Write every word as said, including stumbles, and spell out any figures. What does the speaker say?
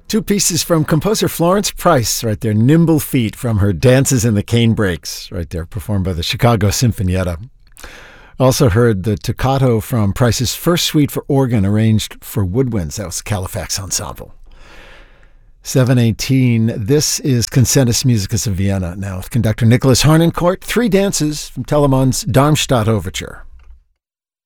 Two pieces from composer Florence Price, right there, Nimble Feet from her Dances in the Cane Breaks, right there, performed by the Chicago Sinfonietta. Also heard the toccata from Price's first suite for organ arranged for woodwinds. That was the Califax Ensemble. seven eighteen, this is Concertus Musicus of Vienna. Now with conductor Nicholas Harnoncourt, three dances from Telemann's Darmstadt Overture.